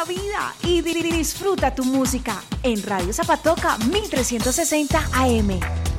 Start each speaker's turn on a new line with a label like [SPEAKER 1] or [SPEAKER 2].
[SPEAKER 1] la vida y disfruta tu música en Radio Zapatoca 1360 AM.